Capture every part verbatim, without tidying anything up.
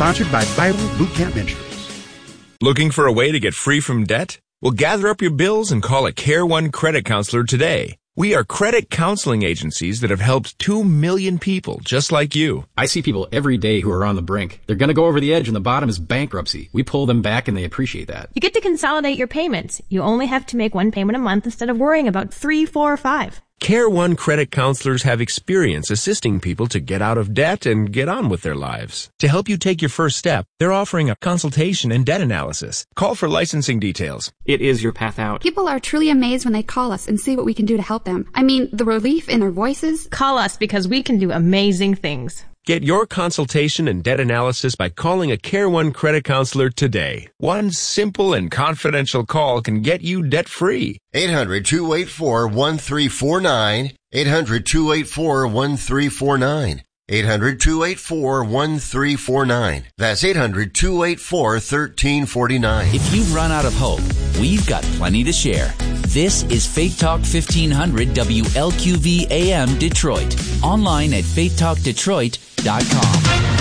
Sponsored by Bible Boot Camp Ministries. Looking for a way to get free from debt? Well, gather up your bills and call a Care One credit counselor today. We are credit counseling agencies that have helped two million people just like you. I see people every day who are on the brink. They're going to go over the edge and the bottom is bankruptcy. We pull them back and they appreciate that. You get to consolidate your payments. You only have to make one payment a month instead of worrying about three, four, or five. Care One credit counselors have experience assisting people to get out of debt and get on with their lives. To help you take your first step, they're offering a consultation and debt analysis. Call for licensing details. It is your path out. People are truly amazed when they call us and see what we can do to help them. I mean, the relief in their voices. Call us because we can do amazing things. Get your consultation and debt analysis by calling a Care One credit counselor today. One simple and confidential call can get you debt-free. eight hundred, two eight four, one three four nine. eight hundred, two eight four, one three four nine. eight hundred, two eight four, one three four nine. That's eight hundred, two eight four, one three four nine. If you've run out of hope, we've got plenty to share. This is Faith Talk fifteen hundred W L Q V A M Detroit. Online at faith talk detroit dot com.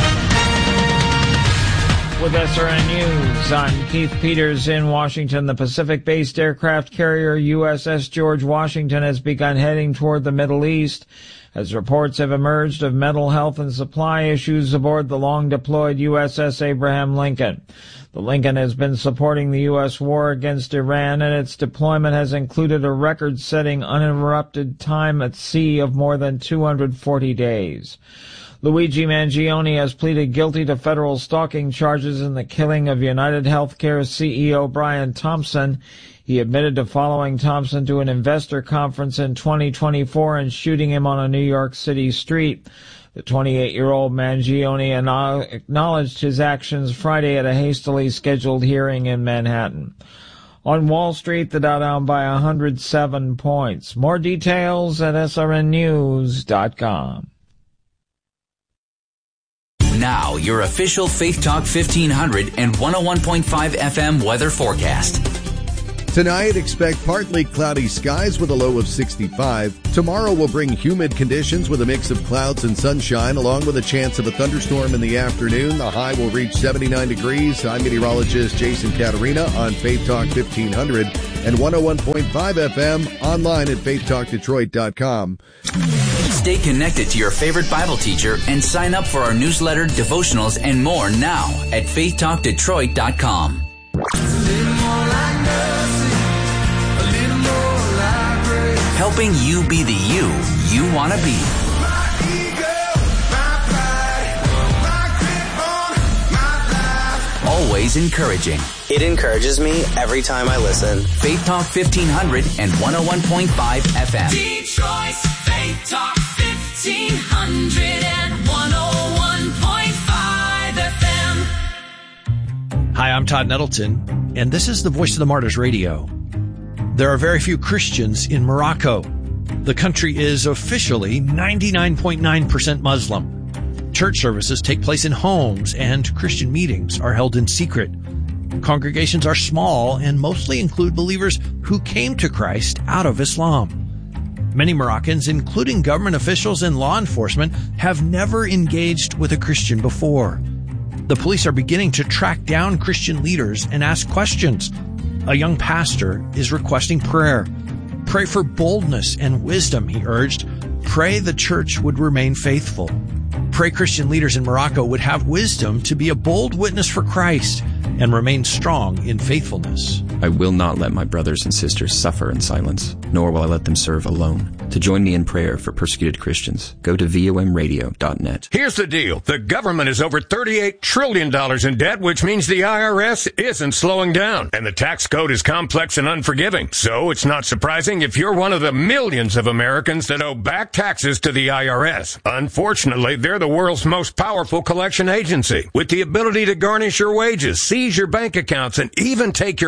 With S R N News, I'm Keith Peters in Washington. The Pacific-based aircraft carrier U S S George Washington has begun heading toward the Middle East as reports have emerged of mental health and supply issues aboard the long-deployed U S S Abraham Lincoln. The Lincoln has been supporting the U S war against Iran, and its deployment has included a record-setting uninterrupted time at sea of more than two hundred forty days. Luigi Mangione has pleaded guilty to federal stalking charges in the killing of United Healthcare C E O Brian Thompson. He admitted to following Thompson to an investor conference in twenty twenty-four and shooting him on a New York City street. The twenty-eight-year-old Mangione acknowledged his actions Friday at a hastily scheduled hearing in Manhattan. On Wall Street, the Dow down by one hundred seven points. More details at S R N news dot com. Now, your official Faith Talk fifteen hundred and one oh one point five F M weather forecast. Tonight, expect partly cloudy skies with a low of sixty-five. Tomorrow will bring humid conditions with a mix of clouds and sunshine, along with a chance of a thunderstorm in the afternoon. The high will reach seventy-nine degrees. I'm meteorologist Jason Caterina on Faith Talk fifteen hundred and one oh one point five F M, online at faith talk detroit dot com. Stay connected to your favorite Bible teacher and sign up for our newsletter, devotionals, and more now at faith talk detroit dot com. Helping you be the you you want to be. Always encouraging. It encourages me every time I listen. Faith Talk fifteen hundred and one oh one point five F M. Detroit's Faith Talk fifteen hundred and one oh one point five F M. Hi, I'm Todd Nettleton, and this is the Voice of the Martyrs Radio. There are very few Christians in Morocco. The country is officially ninety-nine point nine percent Muslim. Church services take place in homes, and Christian meetings are held in secret. Congregations are small and mostly include believers who came to Christ out of Islam. Many Moroccans, including government officials and law enforcement, have never engaged with a Christian before. The police are beginning to track down Christian leaders and ask questions. A young pastor is requesting prayer. Pray for boldness and wisdom, he urged. Pray the church would remain faithful. Pray Christian leaders in Morocco would have wisdom to be a bold witness for Christ and remain strong in faithfulness. I will not let my brothers and sisters suffer in silence, nor will I let them serve alone. To join me in prayer for persecuted Christians, go to V O M radio dot net. Here's the deal. The government is over thirty-eight trillion dollars in debt, which means the I R S isn't slowing down. And the tax code is complex and unforgiving. So it's not surprising if you're one of the millions of Americans that owe back taxes to the I R S. Unfortunately, they're the world's most powerful collection agency, with the ability to garnish your wages, seize your bank accounts, and even take your home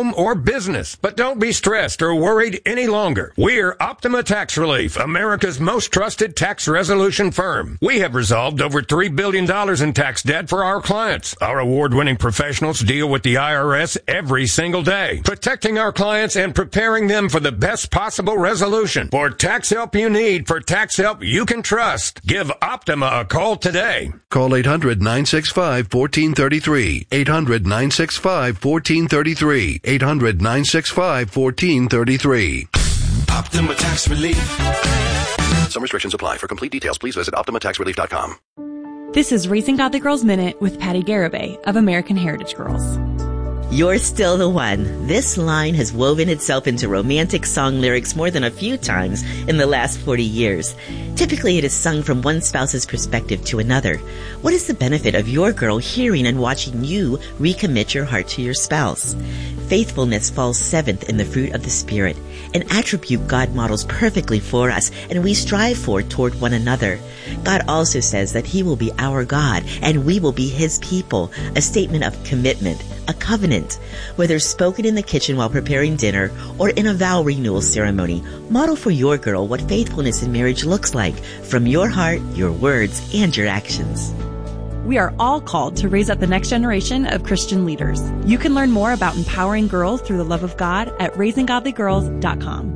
home, or business. But don't be stressed or worried any longer. We're Optima Tax Relief, America's most trusted tax resolution firm. We have resolved over three billion dollars in tax debt for our clients. Our award-winning professionals deal with the I R S every single day, protecting our clients and preparing them for the best possible resolution. For tax help you need, for tax help you can trust, give Optima a call today. Call eight hundred, nine six five, one four three three. eight hundred, nine six five, one four three three. eight hundred, nine six five, one four three three. Optima Tax Relief. Some restrictions apply. For complete details, please visit optima tax relief dot com. This is Raising Godly Girls Minute with Patty Garibay of American Heritage Girls. You're still the one. This line has woven itself into romantic song lyrics more than a few times in the last forty years. Typically, it is sung from one spouse's perspective to another. What is the benefit of your girl hearing and watching you recommit your heart to your spouse? Faithfulness falls seventh in the fruit of the Spirit, an attribute God models perfectly for us and we strive for toward one another. God also says that He will be our God and we will be His people, a statement of commitment, a covenant. Whether spoken in the kitchen while preparing dinner or in a vow renewal ceremony, model for your girl what faithfulness in marriage looks like from your heart, your words, and your actions. We are all called to raise up the next generation of Christian leaders. You can learn more about empowering girls through the love of God at raising godly girls dot com.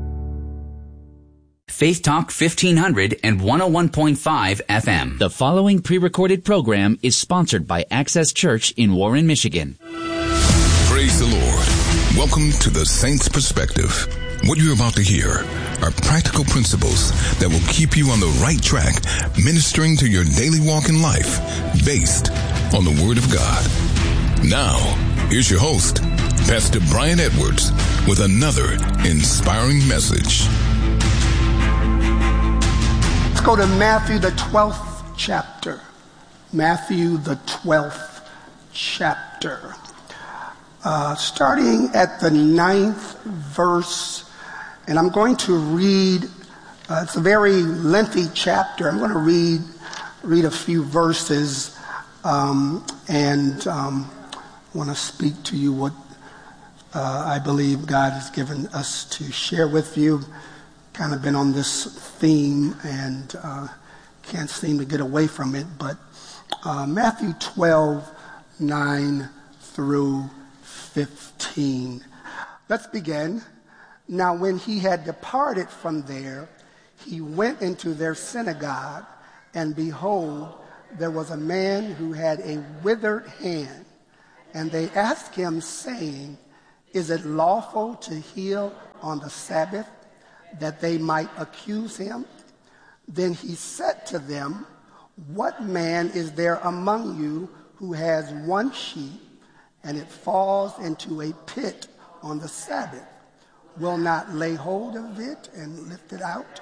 Faith Talk fifteen hundred and one oh one point five F M. The following pre-recorded program is sponsored by Access Church in Warren, Michigan. Praise the Lord. Welcome to the Saints Perspective. What you're about to hear are practical principles that will keep you on the right track, ministering to your daily walk in life, based on the Word of God. Now, here's your host, Pastor Brian Edwards, with another inspiring message. Let's go to Matthew, the twelfth chapter. Matthew, the twelfth chapter. Uh, starting at the ninth verse, and I'm going to read, uh, it's a very lengthy chapter. I'm going to read read a few verses, um, and um, want to speak to you what uh, I believe God has given us to share with you. Kind of been on this theme and uh, can't seem to get away from it, but uh, Matthew twelve, nine through fifteen. Let's begin. Now when he had departed from there, he went into their synagogue, and behold, there was a man who had a withered hand. And they asked him, saying, Is it lawful to heal on the Sabbath? That they might accuse him. Then he said to them, What man is there among you who has one sheep, and it falls into a pit on the Sabbath? Will not lay hold of it and lift it out?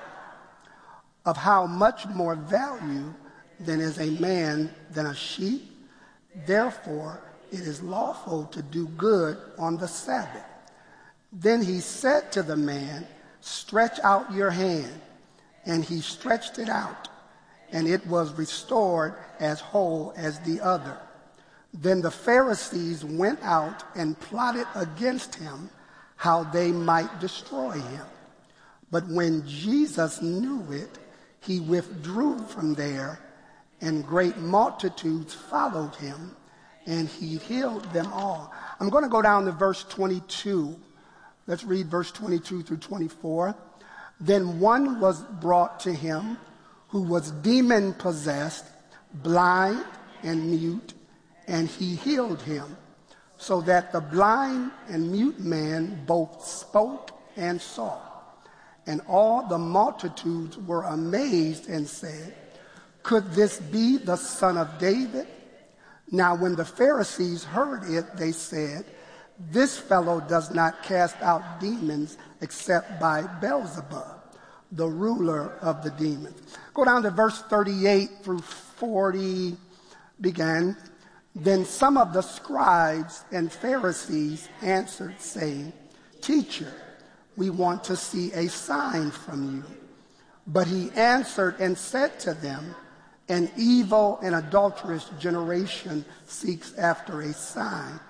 Of how much more value then is a man than a sheep? Therefore it is lawful to do good on the Sabbath. Then he said to the man, Stretch out your hand. And he stretched it out, and it was restored as whole as the other. Then the Pharisees went out and plotted against him, how they might destroy him. But when Jesus knew it, he withdrew from there, and great multitudes followed him, and he healed them all. I'm going to go down to verse twenty-two. Let's read verse twenty-two through twenty-four. Then one was brought to him who was demon-possessed, blind and mute, and he healed him, so that the blind and mute man both spoke and saw. And all the multitudes were amazed and said, Could this be the son of David? Now when the Pharisees heard it, they said, This fellow does not cast out demons except by Beelzebub, the ruler of the demons. Go down to verse thirty-eight through forty. Began. Then some of the scribes and Pharisees answered, saying, Teacher, we want to see a sign from you. But he answered and said to them, An evil and adulterous generation seeks after a sign,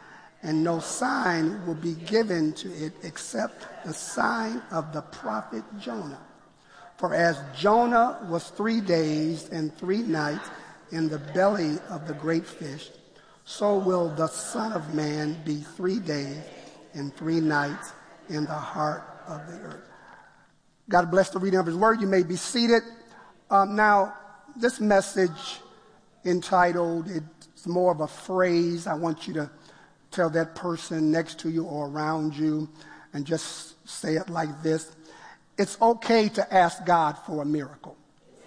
and no sign will be given to it except the sign of the prophet Jonah. For as Jonah was three days and three nights in the belly of the great fish, so will the Son of Man be three days and three nights in the heart of the earth. God bless the reading of his word. You may be seated. Um, now, this message entitled, it's more of a phrase. I want you to tell that person next to you or around you and just say it like this. It's okay to ask God for a miracle.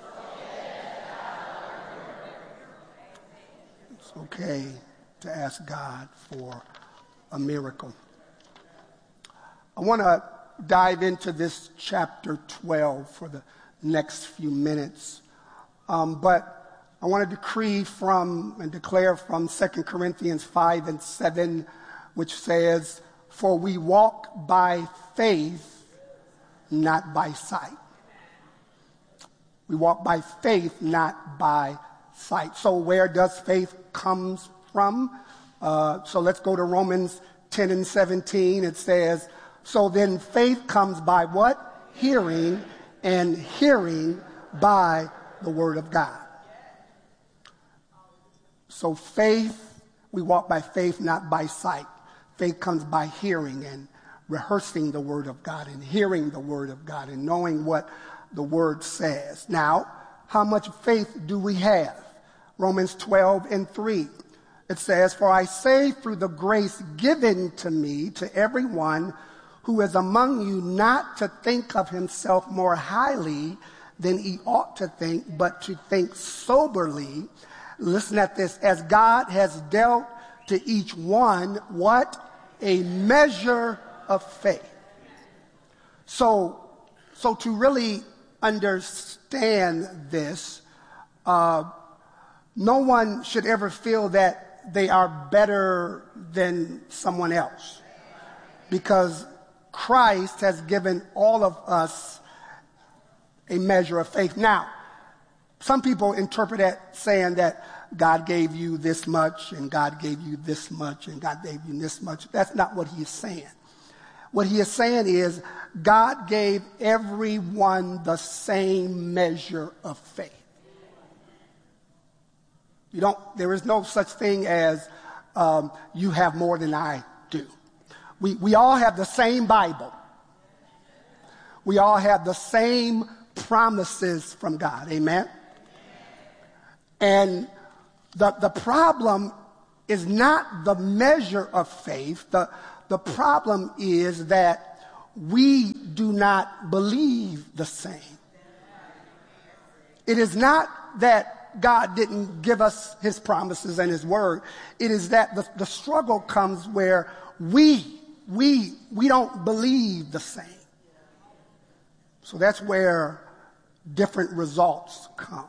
It's okay to ask God for a miracle. I want to dive into this chapter twelve for the next few minutes. Um, but I want to decree from and declare from Second Corinthians five and seven, which says, "For we walk by faith, not by sight." We walk by faith, not by sight. So where does faith come from? Uh, so let's go to Romans ten and seventeen. It says, "So then faith comes by what? Hearing, and hearing by the word of God." So faith, we walk by faith, not by sight. Faith comes by hearing and rehearsing the word of God and hearing the word of God and knowing what the word says. Now, how much faith do we have? Romans twelve and three. It says, "For I say through the grace given to me to everyone who is among you not to think of himself more highly than he ought to think, but to think soberly." Listen at this. "As God has dealt to each one," what? "A measure of faith." So, so to really understand this, uh, no one should ever feel that they are better than someone else, because Christ has given all of us a measure of faith. Now, some people interpret that saying that God gave you this much and God gave you this much and God gave you this much. That's not what he is saying. What he is saying is God gave everyone the same measure of faith. You don't, there is no such thing as um, you have more than I do. We, we all have the same Bible. We all have the same promises from God. Amen? And the, the problem is not the measure of faith. The, the problem is that we do not believe the same. It is not that God didn't give us his promises and his word. It is that the, the struggle comes where we, we, we don't believe the same. So that's where different results come.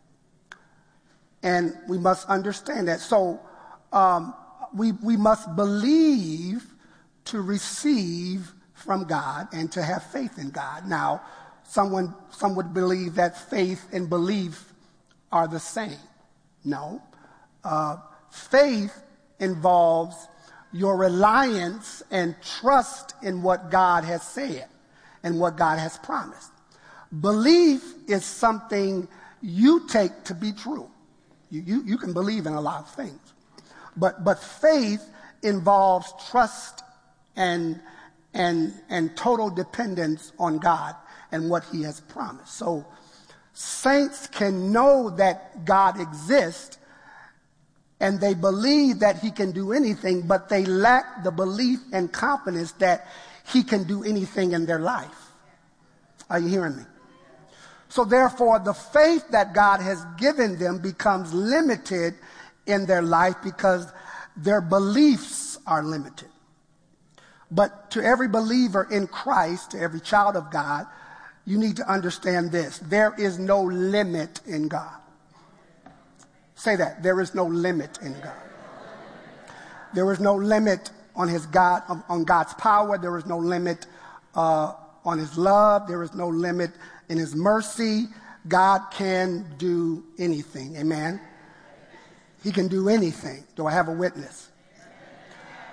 And we must understand that. So um, we, we must believe to receive from God and to have faith in God. Now, someone, some would believe that faith and belief are the same. No. Uh, faith involves your reliance and trust in what God has said and what God has promised. Belief is something you take to be true. You, you, you can believe in a lot of things. But, but faith involves trust and, and, and total dependence on God and what he has promised. So saints can know that God exists and they believe that he can do anything, but they lack the belief and confidence that he can do anything in their life. Are you hearing me? So therefore, the faith that God has given them becomes limited in their life because their beliefs are limited. But to every believer in Christ, to every child of God, you need to understand this. There is no limit in God. Say that. There is no limit in God. There is no limit on his God, on God's power. There is no limit uh, on his love. There is no limit in his mercy. God can do anything. Amen. He can do anything. Do I have a witness?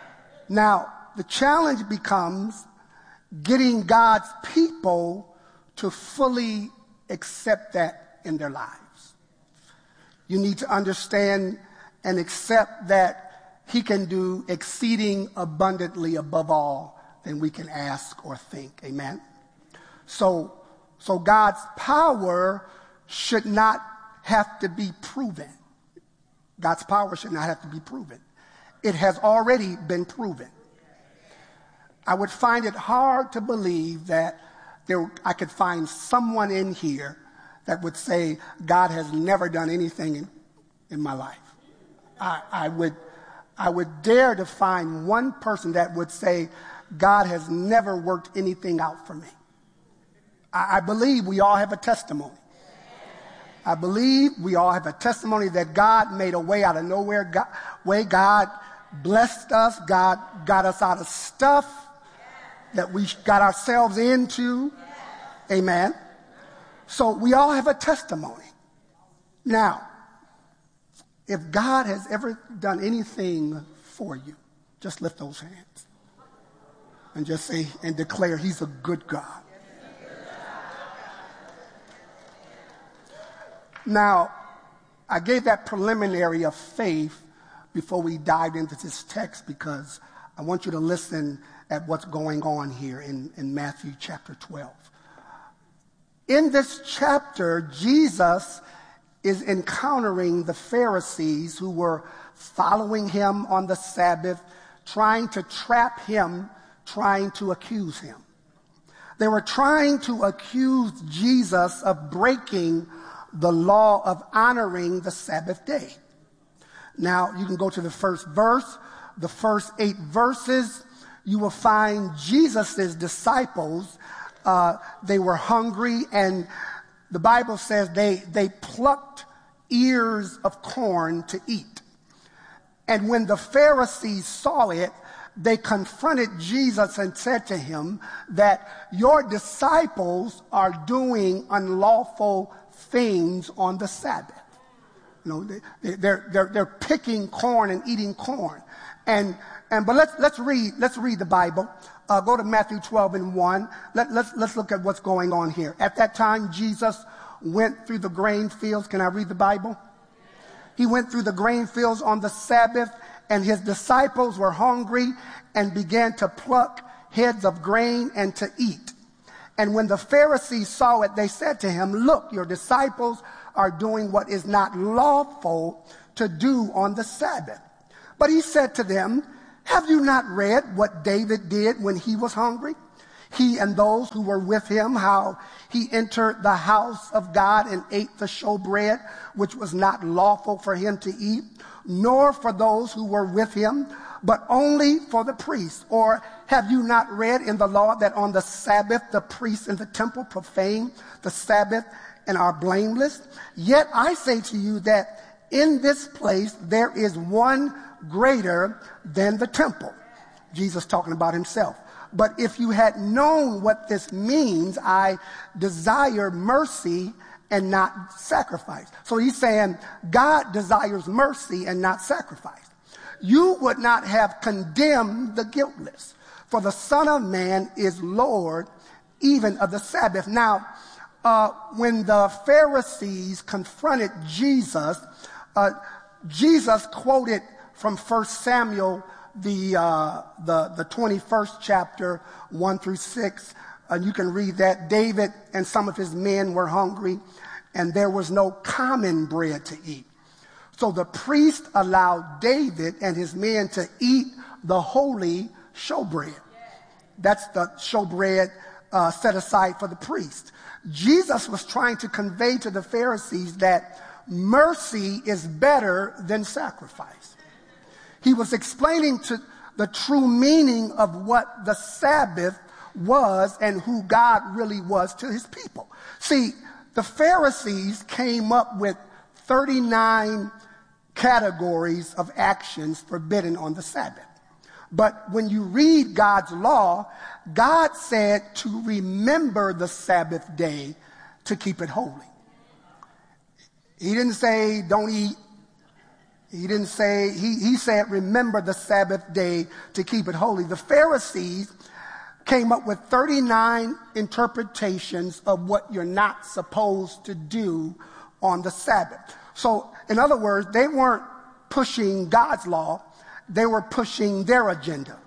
Now, the challenge becomes getting God's people to fully accept that in their lives. You need to understand and accept that he can do exceeding abundantly above all than we can ask or think. Amen? So, so God's power should not have to be proven. God's power should not have to be proven. It has already been proven. I would find it hard to believe that there, I could find someone in here that would say, God has never done anything in, in my life. I, I would, I would dare to find one person that would say, God has never worked anything out for me. I, I believe we all have a testimony. I believe we all have a testimony that God made a way out of nowhere. God, way God blessed us. God got us out of stuff that we got ourselves into. Amen. So we all have a testimony. Now, if God has ever done anything for you, just lift those hands and just say and declare he's a good God. Now, I gave that preliminary of faith before we dived into this text because I want you to listen at what's going on here in, in Matthew chapter twelve. In this chapter, Jesus is encountering the Pharisees who were following him on the Sabbath, trying to trap him, trying to accuse him. They were trying to accuse Jesus of breaking the law of honoring the Sabbath day. Now, you can go to the first verse, the first eight verses. You will find Jesus' disciples, uh, they were hungry, and the Bible says they, they plucked ears of corn to eat. And when the Pharisees saw it, they confronted Jesus and said to him that your disciples are doing unlawful things on the Sabbath. You know, they, they're, they're, they're picking corn and eating corn. And, and, but let's, let's read, let's read the Bible. Uh, go to Matthew twelve and one. Let, let's, let's look at what's going on here. At that time, Jesus went through the grain fields. Can I read the Bible? He went through the grain fields on the Sabbath, and his disciples were hungry and began to pluck heads of grain and to eat. And when the Pharisees saw it, they said to him, look, your disciples are doing what is not lawful to do on the Sabbath. But he said to them, have you not read what David did when he was hungry? He and those who were with him, how he entered the house of God and ate the showbread, which was not lawful for him to eat, nor for those who were with him, but only for the priests. Or have you not read in the law that on the Sabbath the priests in the temple profane the Sabbath and are blameless? Yet I say to you that in this place there is one greater than the temple. Jesus talking about himself. But if you had known what this means, I desire mercy and not sacrifice. So he's saying God desires mercy and not sacrifice. You would not have condemned the guiltless, for the Son of Man is Lord even of the Sabbath. Now, uh, when the Pharisees confronted Jesus, uh, Jesus quoted from First Samuel, the, uh, the, the twenty-first chapter, one through six. And you can read that. David and some of his men were hungry, and there was no common bread to eat. So the priest allowed David and his men to eat the holy showbread. That's the showbread uh, set aside for the priest. Jesus was trying to convey to the Pharisees that mercy is better than sacrifice. He was explaining to the true meaning of what the Sabbath was and who God really was to his people. See, the Pharisees came up with thirty-nine categories of actions forbidden on the Sabbath. But when you read God's law, God said to remember the Sabbath day to keep it holy. He didn't say don't eat, He didn't say, he, he said, remember the Sabbath day to keep it holy. The Pharisees came up with thirty-nine interpretations of what you're not supposed to do on the Sabbath. So, in other words, they weren't pushing God's law. They were pushing their agenda.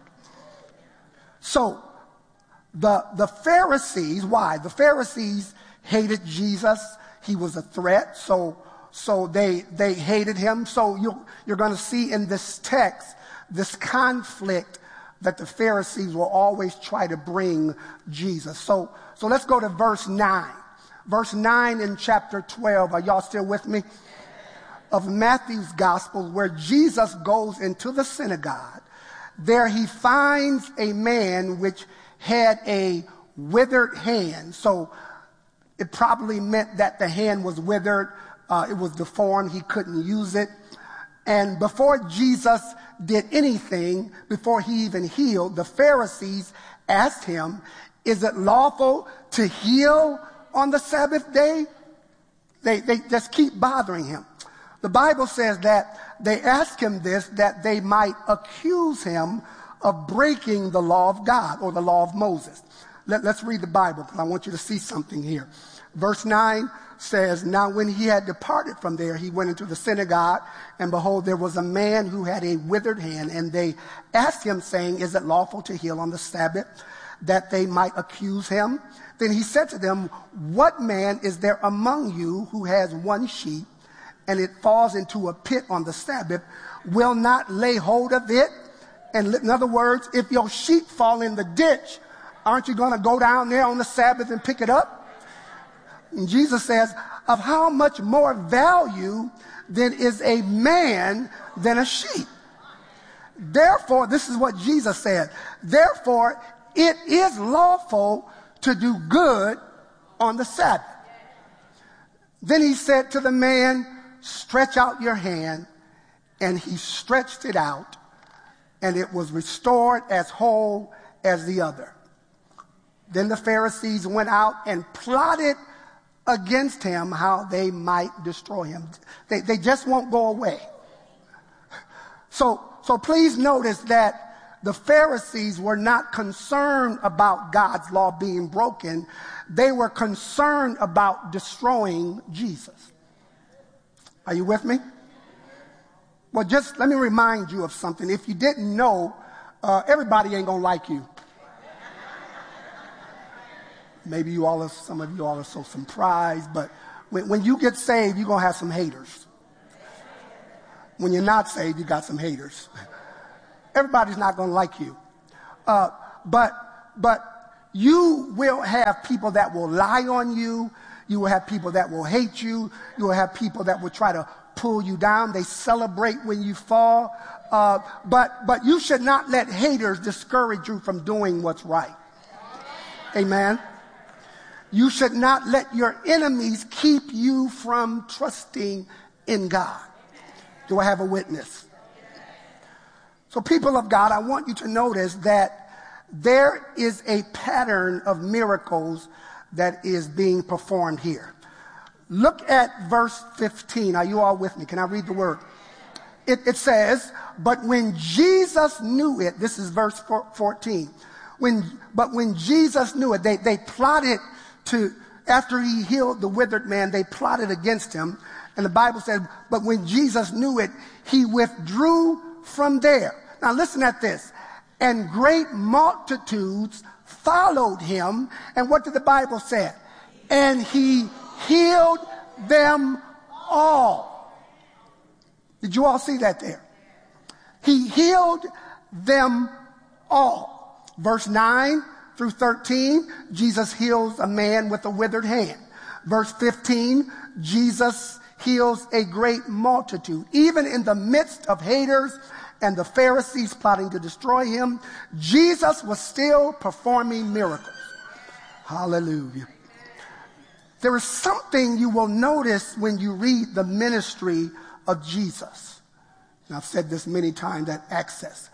So, the, the Pharisees, why? The Pharisees hated Jesus. He was a threat. So, so they, they hated him. So you, you're going to see in this text, this conflict that the Pharisees will always try to bring Jesus. So, so let's go to verse nine. Verse nine in chapter twelve. Are y'all still with me? Of Matthew's gospel, where Jesus goes into the synagogue. There he finds a man which had a withered hand. So it probably meant that the hand was withered. Uh, it was deformed. He couldn't use it. And before Jesus did anything, before he even healed, the Pharisees asked him, is it lawful to heal on the Sabbath day? They, they just keep bothering him. The Bible says that they asked him this, that they might accuse him of breaking the law of God or the law of Moses. Let, let's read the Bible because I want you to see something here. Verse nine says, now when he had departed from there, he went into the synagogue, and behold, there was a man who had a withered hand, and they asked him, saying, is it lawful to heal on the Sabbath, that they might accuse him? Then he said to them, what man is there among you who has one sheep, and it falls into a pit on the Sabbath, will not lay hold of it? And in other words, if your sheep fall in the ditch, aren't you going to go down there on the Sabbath and pick it up? And Jesus says, of how much more value then is a man than a sheep? Therefore, this is what Jesus said, therefore it is lawful to do good on the Sabbath. Then he said to the man, stretch out your hand. And he stretched it out, and it was restored as whole as the other. Then the Pharisees went out and plotted against him how they might destroy him. They, they just won't go away. So, so please notice that the Pharisees were not concerned about God's law being broken. They were concerned about destroying Jesus. Are you with me? Well, just let me remind you of something. If you didn't know, uh, everybody ain't gonna like you. Maybe you all are, some of you all are so surprised, but when, when you get saved, you're going to have some haters. When you're not saved, you got some haters. Everybody's not going to like you. Uh, but, but you will have people that will lie on you. You will have people that will hate you. You will have people that will try to pull you down. They celebrate when you fall. Uh, but, but you should not let haters discourage you from doing what's right. Amen. You should not let your enemies keep you from trusting in God. Do I have a witness? So people of God, I want you to notice that there is a pattern of miracles that is being performed here. Look at verse fifteen. Are you all with me? Can I read the word? It, it says, but when Jesus knew it, this is verse fourteen. When, but when Jesus knew it, they, they plotted to, after he healed the withered man, they plotted against him. And the Bible said, but when Jesus knew it, he withdrew from there. Now listen at this. And great multitudes followed him. And what did the Bible say? And he healed them all. Did you all see that there? He healed them all. Verse nine through thirteen, Jesus heals a man with a withered hand. Verse fifteen, Jesus heals a great multitude. Even in the midst of haters and the Pharisees plotting to destroy him, Jesus was still performing miracles. Hallelujah. There is something you will notice when you read the ministry of Jesus. And I've said this many times at Access.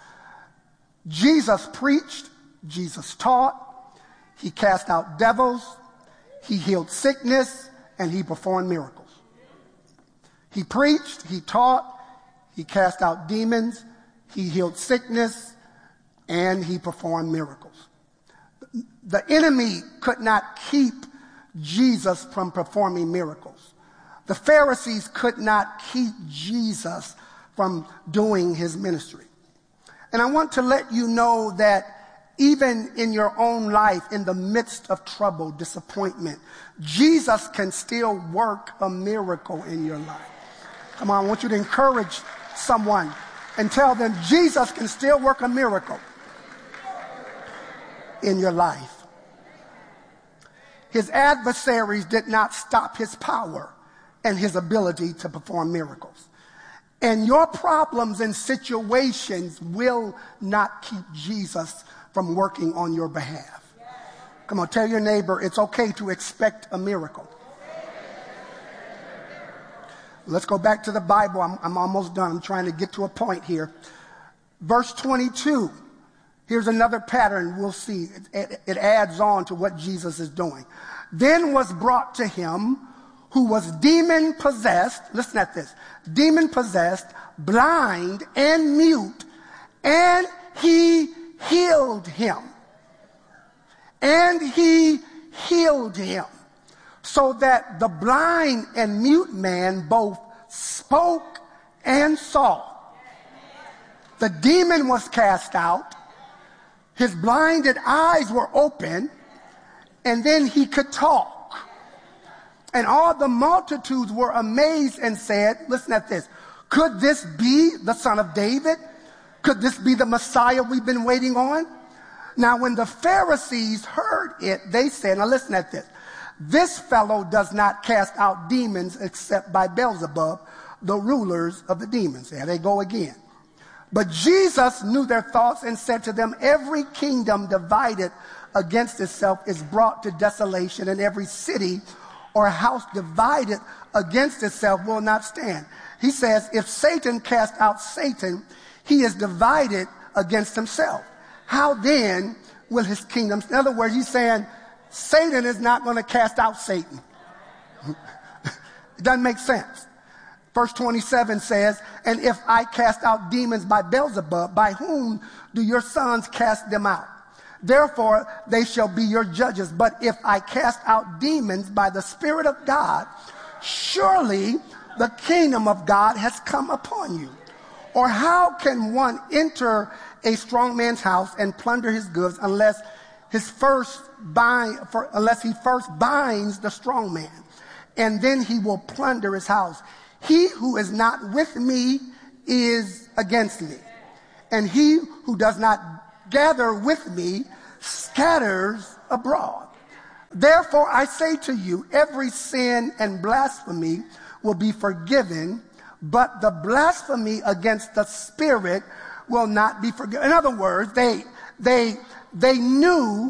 Jesus preached, Jesus taught, he cast out devils, he healed sickness, and he performed miracles. He preached, he taught, He cast out demons, he healed sickness, and he performed miracles. The enemy could not keep Jesus from performing miracles. The Pharisees could not keep Jesus from doing his ministry. And I want to let you know that even in your own life, in the midst of trouble, disappointment, Jesus can still work a miracle in your life. Come on, I want you to encourage someone and tell them Jesus can still work a miracle in your life. His adversaries did not stop his power and his ability to perform miracles. And your problems and situations will not keep Jesus from working on your behalf. Come on, tell your neighbor it's okay to expect a miracle. Let's go back to the Bible. I'm, I'm almost done. I'm trying to get to a point here. Verse twenty-two. Here's another pattern we'll see. It, it, it adds on to what Jesus is doing. Then was brought to him who was demon possessed. Listen at this. Demon possessed, blind and mute, and he healed him. And he healed him. So that the blind and mute man both spoke and saw. The demon was cast out. His blinded eyes were open. And then he could talk. And all the multitudes were amazed and said, listen at this. Could this be the son of David? Could this be the Messiah we've been waiting on? Now, when the Pharisees heard it, they said, now listen at this. This fellow does not cast out demons except by Beelzebub, the rulers of the demons. There they go again. But Jesus knew their thoughts and said to them, every kingdom divided against itself is brought to desolation, and every city or house divided against itself will not stand. He says, if Satan cast out Satan, he is divided against himself. How then will his kingdom? In other words, he's saying Satan is not going to cast out Satan. It doesn't make sense. Verse twenty-seven says, and if I cast out demons by Beelzebub, by whom do your sons cast them out? Therefore, they shall be your judges. But if I cast out demons by the Spirit of God, surely the kingdom of God has come upon you. Or how can one enter a strong man's house and plunder his goods unless his first bind, for, unless he first binds the strong man, and then he will plunder his house? He who is not with me is against me, and he who does not gather with me scatters abroad. Therefore I say to you, every sin and blasphemy will be forgiven, but the blasphemy against the Spirit will not be forgiven. In other words, they they they knew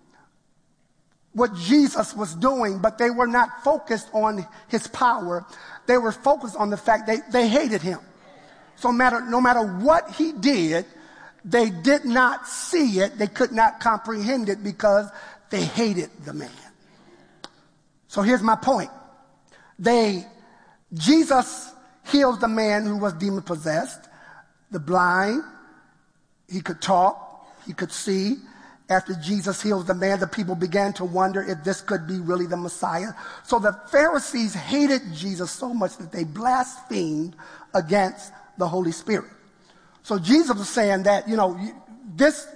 what Jesus was doing, but they were not focused on his power. They were focused on the fact they, they hated him. So matter, no matter what he did, they did not see it. They could not comprehend it because they hated the man. So here's my point. They, Jesus heals the man who was demon possessed, the blind. He could talk. He could see. After Jesus heals the man, the people began to wonder if this could be really the Messiah. So the Pharisees hated Jesus so much that they blasphemed against the Holy Spirit. So Jesus was saying that, you know, this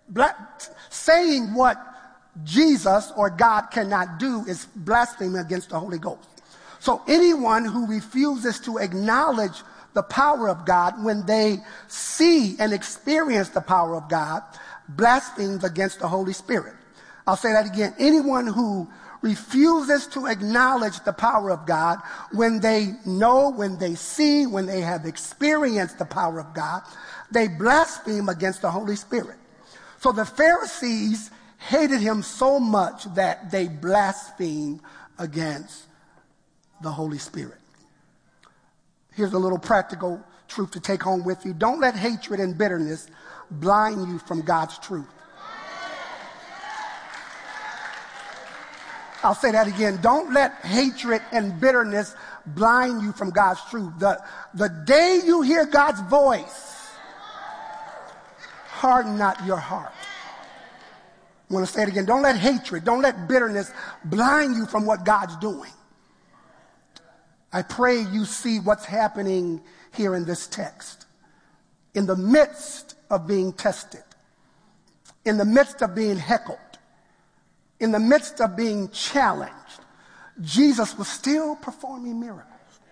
saying what Jesus or God cannot do is blasphemy against the Holy Ghost. So anyone who refuses to acknowledge the power of God when they see and experience the power of God blasphemes against the Holy Spirit. I'll say that again. Anyone who refuses to acknowledge the power of God when they know, when they see, when they have experienced the power of God, they blaspheme against the Holy Spirit. So the Pharisees hated him so much that they blasphemed against the Holy Spirit. Here's a little practical truth to take home with you. Don't let hatred and bitterness blind you from God's truth. I'll say that again. Don't let hatred and bitterness blind you from God's truth. The, the day you hear God's voice, harden not your heart. I want to say it again. Don't let hatred, don't let bitterness blind you from what God's doing. I pray you see what's happening here in this text. In the midst of being tested, in the midst of being heckled, in the midst of being challenged, Jesus was still performing miracles.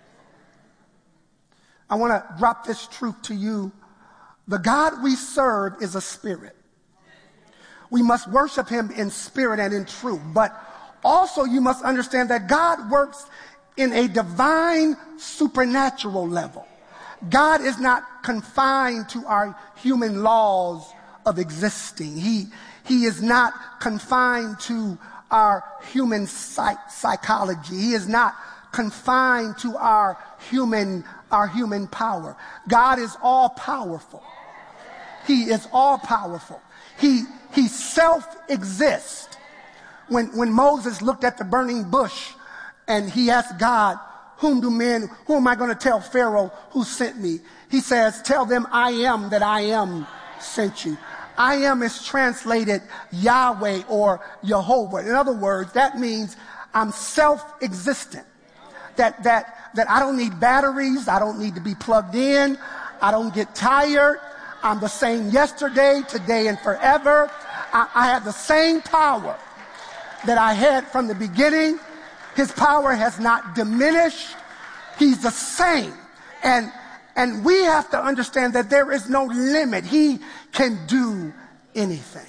I want to drop this truth to you. The God we serve is a spirit. We must worship him in spirit and in truth. But also you must understand that God works in a divine supernatural level. God is not confined to our human laws of existing. He, he is not confined to our human psych- psychology. He is not confined to our human, our human power. God is all powerful. He is all powerful. He, he self-exists. When, when Moses looked at the burning bush and he asked God, whom do men, who am I going to tell Pharaoh who sent me? He says, tell them I am that I am sent you. I am is translated Yahweh or Jehovah. In other words, that means I'm self-existent. That, that, that I don't need batteries. I don't need to be plugged in. I don't get tired. I'm the same yesterday, today, and forever. I, I have the same power that I had from the beginning. His power has not diminished. He's the same. And, and we have to understand that there is no limit. He can do anything.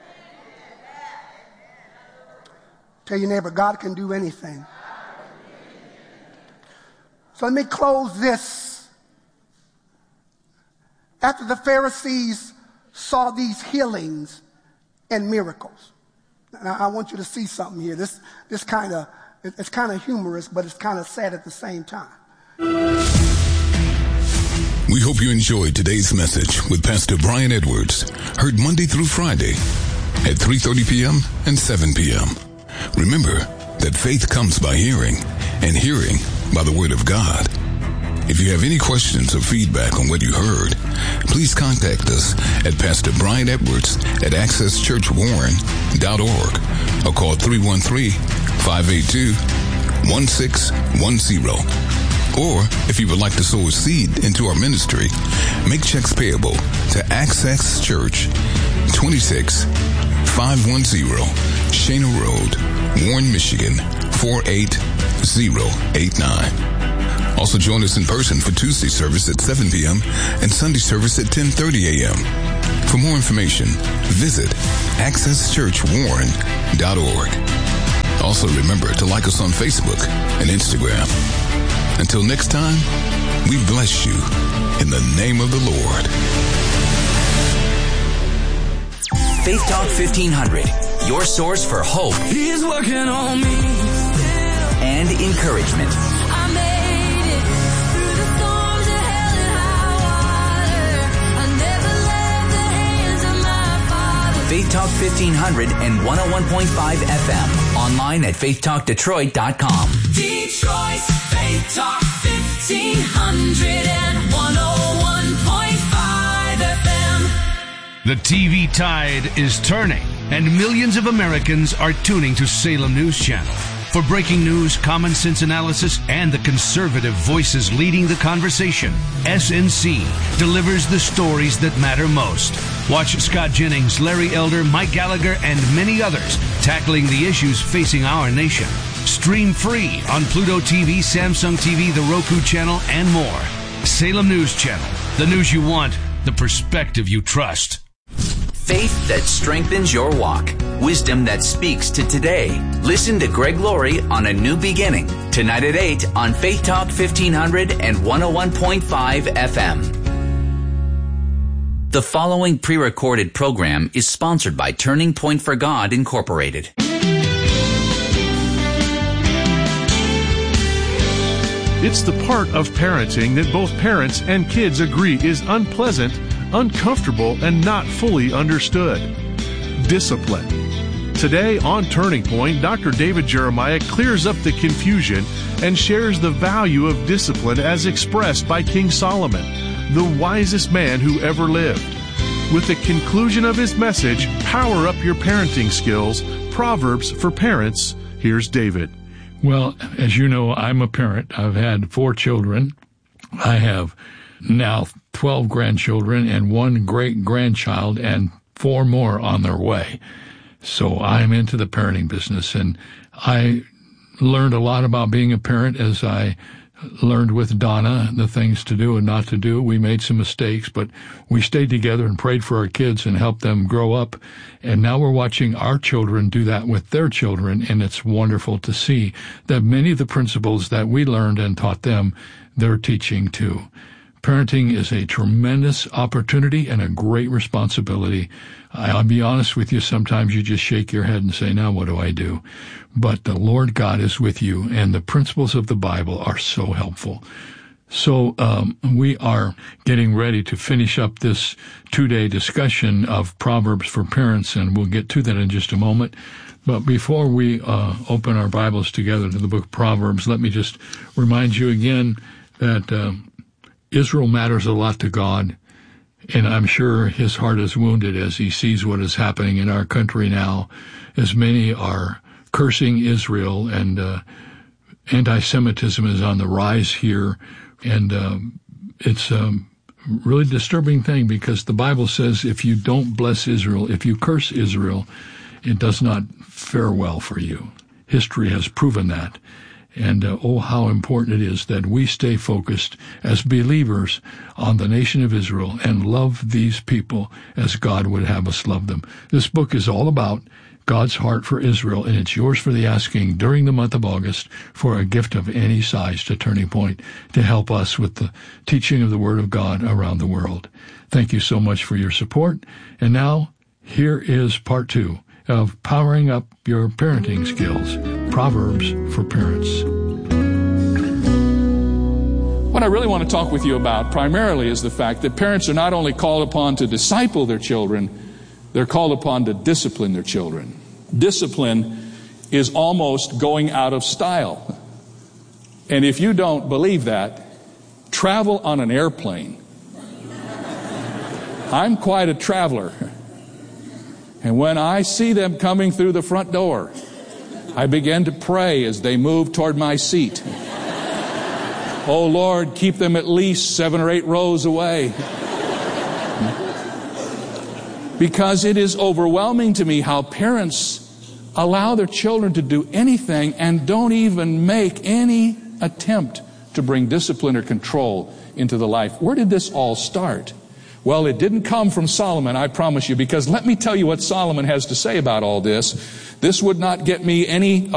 Tell your neighbor, God can do anything. So let me close this. After the Pharisees saw these healings and miracles, and I want you to see something here. This, this kind of, it's kind of humorous, but it's kind of sad at the same time. We hope you enjoyed today's message with Pastor Brian Edwards, heard Monday through Friday at three thirty p.m. and seven p.m. Remember that faith comes by hearing, and hearing by the Word of God. If you have any questions or feedback on what you heard, please contact us at Pastor Brian Edwards at access church warren dot org or call three one three, five eight two, one six one zero. Or, if you would like to sow a seed into our ministry, make checks payable to Access Church, twenty-six five ten Shana Road, Warren, Michigan, four eight zero eight nine. Also join us in person for Tuesday service at seven p.m. and Sunday service at ten thirty a.m. For more information, visit access church warren dot org. Also remember to like us on Facebook and Instagram. Until next time, we bless you in the name of the Lord. Faith Talk fifteen hundred, your source for hope. He's working on me. And encouragement. I made it through the storms of hell and high water. I never left the hands of my Father. Faith Talk fifteen hundred and one oh one point five F M. Online at faith talk detroit dot com. Detroit's Faith Talk fifteen hundred and one oh one point five F M. The T V tide is turning, and millions of Americans are tuning to Salem News Channel. For breaking news, common sense analysis, and the conservative voices leading the conversation, S N C delivers the stories that matter most. Watch Scott Jennings, Larry Elder, Mike Gallagher, and many others tackling the issues facing our nation. Stream free on Pluto T V, Samsung T V, the Roku channel, and more. Salem News Channel. The news you want, the perspective you trust. Faith that strengthens your walk. Wisdom that speaks to today. Listen to Greg Laurie on A New Beginning. Tonight at eight on Faith Talk fifteen hundred and one oh one point five F M. The following pre-recorded program is sponsored by Turning Point for God, Incorporated. It's the part of parenting that both parents and kids agree is unpleasant, uncomfortable, and not fully understood. Discipline. Today on Turning Point, Doctor David Jeremiah clears up the confusion and shares the value of discipline as expressed by King Solomon, the wisest man who ever lived. With the conclusion of his message, Power Up Your Parenting Skills, Proverbs for Parents, here's David. Well, as you know, I'm a parent. I've had four children. I have now twelve grandchildren and one great-grandchild and four more on their way. So I'm into the parenting business, and I learned a lot about being a parent as I learned with Donna the things to do and not to do. We made some mistakes, but we stayed together and prayed for our kids and helped them grow up. And now we're watching our children do that with their children, and it's wonderful to see that many of the principles that we learned and taught them, they're teaching too. Parenting is a tremendous opportunity and a great responsibility. I'll be honest with you, sometimes you just shake your head and say, now what do I do? But the Lord God is with you, and the principles of the Bible are so helpful. So um, we are getting ready to finish up this two-day discussion of Proverbs for Parents, and we'll get to that in just a moment. But before we uh, open our Bibles together to the book of Proverbs, let me just remind you again that uh, Israel matters a lot to God, and I'm sure his heart is wounded as he sees what is happening in our country now, as many are cursing Israel, and uh, anti-Semitism is on the rise here, and uh, it's a really disturbing thing because the Bible says if you don't bless Israel, if you curse Israel, it does not fare well for you. History has proven that. And uh, oh, how important it is that we stay focused as believers on the nation of Israel and love these people as God would have us love them. This book is all about God's heart for Israel, and it's yours for the asking during the month of August for a gift of any size to Turning Point to help us with the teaching of the Word of God around the world. Thank you so much for your support. And now, here is part two of Powering Up Your Parenting Skills, Proverbs for Parents. What I really want to talk with you about primarily is the fact that parents are not only called upon to disciple their children, they're called upon to discipline their children. Discipline is almost going out of style. And if you don't believe that, travel on an airplane. I'm quite a traveler. And when I see them coming through the front door, I begin to pray as they move toward my seat. Oh, Lord, keep them at least seven or eight rows away. Because it is overwhelming to me how parents allow their children to do anything and don't even make any attempt to bring discipline or control into the life. Where did this all start? Well, it didn't come from Solomon, I promise you, because let me tell you what Solomon has to say about all this. This would not get me any